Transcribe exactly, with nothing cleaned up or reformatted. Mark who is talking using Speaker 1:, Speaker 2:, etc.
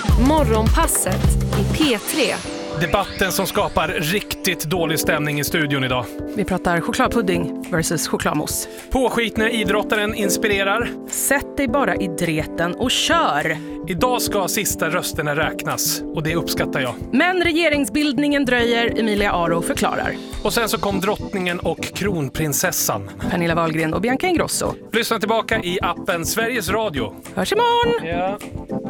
Speaker 1: Morgonpasset i P tre.
Speaker 2: Debatten som skapar riktigt dålig stämning i studion idag.
Speaker 3: Vi pratar chokladpudding versus chokladmousse.
Speaker 2: Påskitna idrottaren inspirerar.
Speaker 3: Sätt dig bara i dreten och kör!
Speaker 2: Idag ska sista rösterna räknas och det uppskattar jag.
Speaker 3: Men regeringsbildningen dröjer, Emilia Aro förklarar.
Speaker 2: Och sen så kom drottningen och kronprinsessan.
Speaker 3: Pernilla Wahlgren och Bianca Ingrosso.
Speaker 2: Lyssna tillbaka i appen Sveriges Radio.
Speaker 3: Hörs imorgon!
Speaker 2: Ja.